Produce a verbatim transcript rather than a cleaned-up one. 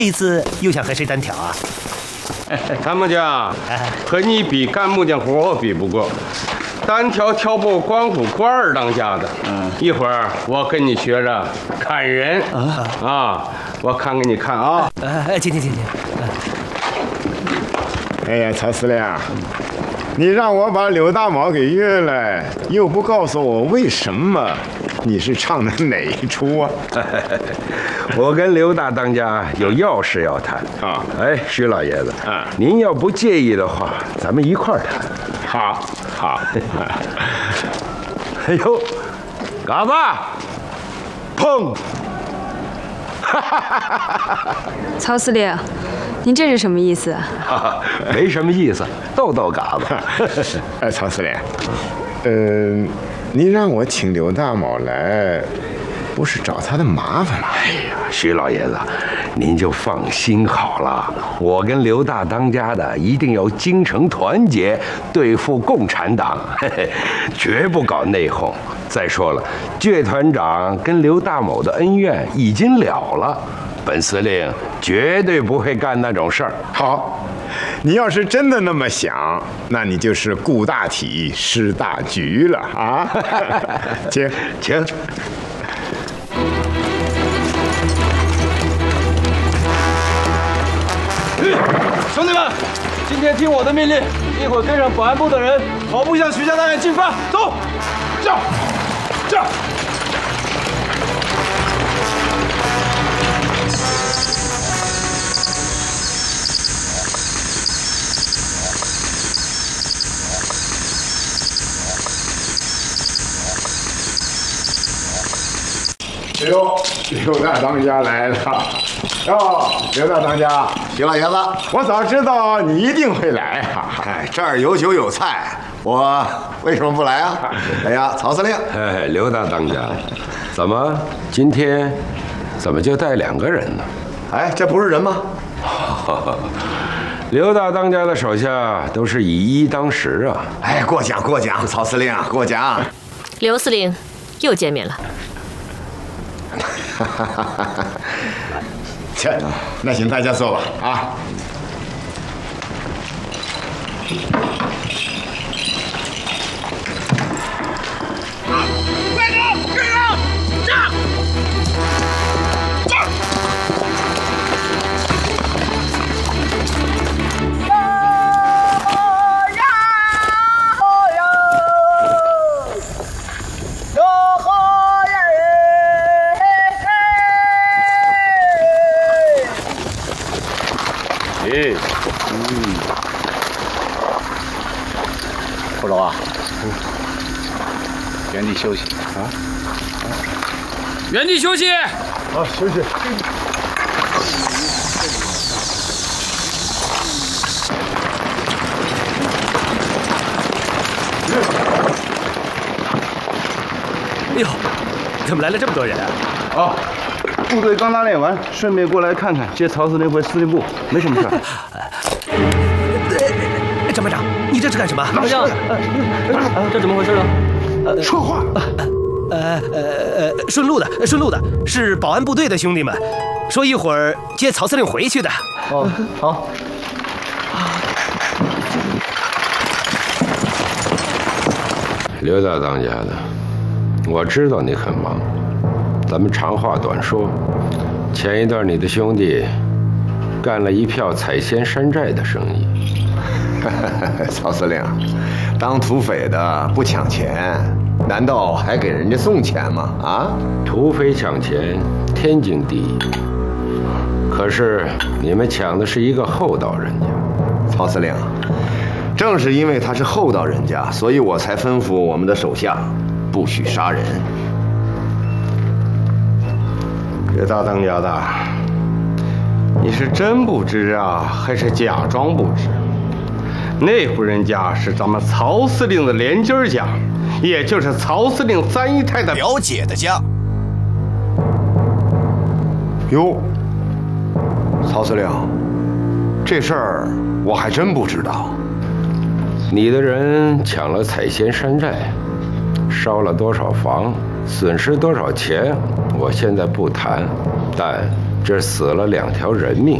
这次又想和谁单挑啊？ 参谋长，和你比干木匠活我比不过，单挑挑不过关虎关二当家的。嗯，一会儿我跟你学着砍人啊啊！我看给你看啊！ 哎，行行行行。 哎呀，曹司令，你让我把柳大卯给约来，又不告诉我为什么，你是唱的哪一出啊？ 我跟刘大当家有要事要谈啊！哎，徐老爷子，啊，您要不介意的话，咱们一块儿谈。 好，好。 哎呦，嘎子，砰！ 曹司令，您这是什么意思？ 啊，没什么意思，逗逗嘎子。 哎，曹司令，呃，你让我请刘大卯来，不是找他的麻烦吗？ 哎呀，徐老爷子，您就放心好了，我跟刘大当家的一定要精诚团结，对付共产党，嘿嘿，绝不搞内讧。再说了，倔团长跟刘大某的恩怨已经了了，本司令绝对不会干那种事儿。 好，你要是真的那么想，那你就是顾大体失大局了啊！请请。 兄弟们，今天听我的命令，一会儿跟上保安部的人，跑步向徐家大院进发。走，这，这。 哎呦，刘大当家来了！哟，刘大当家， 徐老爷子， 我早知道你一定会来啊！ 哎，这儿有酒有菜，我为什么不来啊？哎呀，曹司令， 哎，刘大当家，怎么今天怎么就带两个人呢？ 哎，这不是人吗？ 刘大当家的手下都是以一当十啊！ 哎，过奖过奖，曹司令过奖。 刘司令，又见面了。 切，那请大家坐吧啊。 快走，跟上，站，站。 哎，嗯，不走啊，原地休息啊，原地休息。 好，休息。 哎呦，怎么来了这么多人啊？ 哦，部队刚打练完，顺便过来看看，接曹司令回司令部，没什么事儿。 张班长，你这是干什么？ 老将，这怎么回事呢？ 呃， 说话。 呃呃呃，顺路的，顺路的，是保安部队的兄弟们，说一会儿接曹司令回去的。 哦，好。 刘大当家的，我知道你很忙，咱们长话短说。前一段你的兄弟干了一票采仙山寨的生意。 曹司令，当土匪的不抢钱，难道还给人家送钱吗？啊， 土匪抢钱，天经地义。可是你们抢的是一个厚道人家。 曹司令，正是因为他是厚道人家，所以我才吩咐我们的手下不许杀人。 这大当家的，你是真不知啊，还是假装不知？那户人家是咱们曹司令的连襟家，也就是曹司令三姨太的表姐的家。 哟，曹司令，这事儿我还真不知道。 你的人抢了采仙山寨，烧了多少房，损失多少钱，我现在不谈，但这死了两条人命。